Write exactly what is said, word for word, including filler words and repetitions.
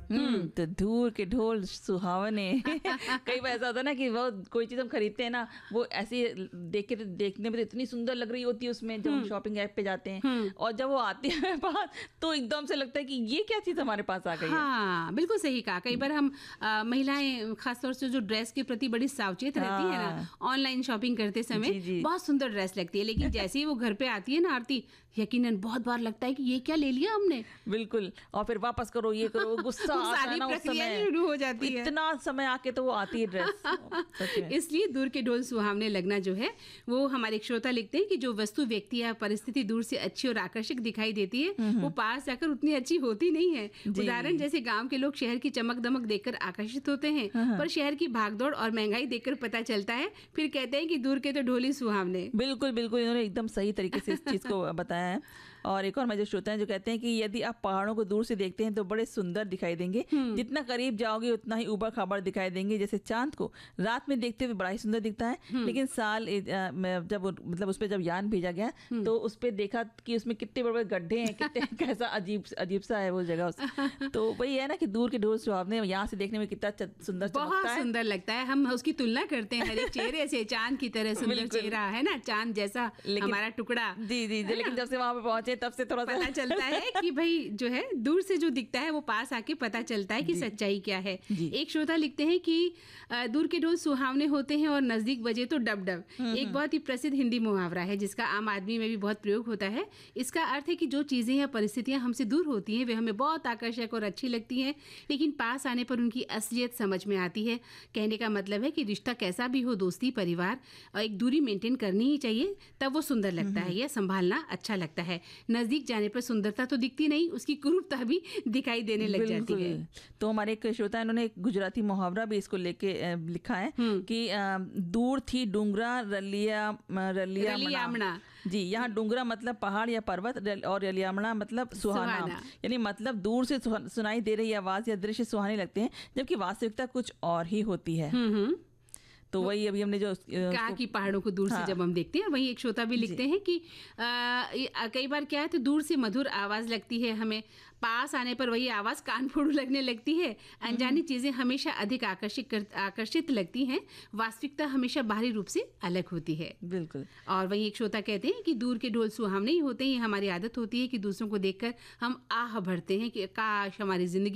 हम्म तो दूर के ढोल सुहावने। कई बार ऐसा होता है ना कि वो कोई चीज़ हम खरीदते हैं ना, वो ऐसी देख के देखने में तो इतनी सुंदर लग रही होती है उसमें, जब हम शॉपिंग ऐप पे जाते हैं, और जब वो आती है पास तो एकदम से लगता है कि ये क्या चीज़ हमारे पास आ गई है। हाँ, बिल्कुल सही कहा। कई बार हम आ, महिलाएं खासतौर से जो ड्रेस के प्रति बड़ी सावचेत रहती है ना, ऑनलाइन शॉपिंग करते समय बहुत सुंदर ड्रेस लगती है, लेकिन जैसे ही वो घर पे आती है ना आरती, यकीनन बहुत बार लगता है कि ये क्या ले लिया हमने। बिल्कुल, और फिर वापस करो, ये करो, गुस्सा आता है ना उस समय, शुरू हो जाती है। इतना समय आके तो वो आती है ड्रेस। इसलिए दूर के ढोल सुहावने लगना जो है, वो हमारे एक श्रोता लिखते हैं कि जो वस्तु, व्यक्ति या परिस्थिति दूर से अच्छी और आकर्षक दिखाई देती है, वो पास जाकर उतनी अच्छी होती नहीं है। उदाहरण जैसे गांव के लोग शहर की चमक दमक देखकर आकर्षित होते हैं, पर शहर की भागदौड़ और महंगाई देखकर पता चलता है, फिर कहते हैं कि दूर के तो ढोल ही सुहावने। बिल्कुल बिल्कुल, इन्होंने एकदम सही तरीके से इस चीज को बताया है। और एक और मैं जो श्रोता हैं जो कहते हैं कि यदि आप पहाड़ों को दूर से देखते हैं तो बड़े सुंदर दिखाई देंगे, जितना करीब जाओगे उतना ही ऊबड़ खाबड़ दिखाई देंगे। जैसे चांद को रात में देखते हुए बड़ा ही सुंदर दिखता है, लेकिन साल जब मतलब उस पर जब यान भेजा गया तो उस पर देखा कि उसमें कितने बड़े बड़े गड्ढे हैं, कितने कैसा अजीब अजीब सा है वो जगह। तो वही है ना कि दूर के ढोल सुहावने यहाँ से देखने में कितना सुंदर बहुत सुंदर लगता है। हम उसकी तुलना करते हैं हर एक चेहरे से, चांद की तरह सुंदर चेहरा है ना, चांद जैसा हमारा टुकड़ा। जी जी, लेकिन जब से वहां पे पहुंचे तब से थोड़ा पता चलता है कि भाई जो है दूर से जो दिखता है वो पास आके पता चलता है कि सच्चाई क्या है। एक श्रोता लिखते हैं कि दूर के ढोल सुहावने होते हैं और नजदीक बजे तो डब डब। एक बहुत ही प्रसिद्ध हिंदी मुहावरा है जिसका आम आदमी में भी बहुत प्रयोग होता है। इसका अर्थ है कि जो चीजें या परिस्थितियां हमसे दूर होती हैं वे हमें बहुत आकर्षक और अच्छी लगती हैं, लेकिन पास आने पर उनकी असलियत समझ में आती है। कहने का मतलब है कि रिश्ता कैसा भी हो, दोस्ती, परिवार, एक दूरी मेंटेन करनी ही चाहिए, तब वो सुंदर लगता है, यह संभालना अच्छा लगता है। नजदीक जाने पर सुंदरता तो दिखती नहीं, उसकी कुरूपता भी दिखाई देने लग जाती है। तो हमारे एक श्रोता इन्होंने एक गुजराती मुहावरा भी इसको लेके लिखा है कि दूर थी डूंगरा रलिया रलिया रलियामणा। जी, यहाँ डूंगरा मतलब पहाड़ या पर्वत और रलियामणा मतलब सुहाना, यानी मतलब दूर से सुनाई दे रही आवाज या दृश्य सुहाने लगते हैं, जबकि वास्तविकता कुछ और ही होती है। तो वही अभी हमने जो कहा कि पहाड़ों को दूर हाँ। से जब हम देखते हैं, वही एक श्रोता भी लिखते हैं कि आ, कई बार क्या है तो दूर से मधुर आवाज लगती है हमें, पास आने पर वही आवाज कान फोड़ू लगने लगती है। अनजानी चीजें हमेशा अधिक आकर्षित आकर्षित लगती हैं, वास्तविकता हमेशा बाहरी रूप से अलग होती है। बिल्कुल। और वही एक श्रोता कहते हैं कि दूर के ढोल सुहावने ही होते हैं। हमारी आदत होती है कि दूसरों को देखकर हम आह भरते हैं कि काश हमारी जिंदगी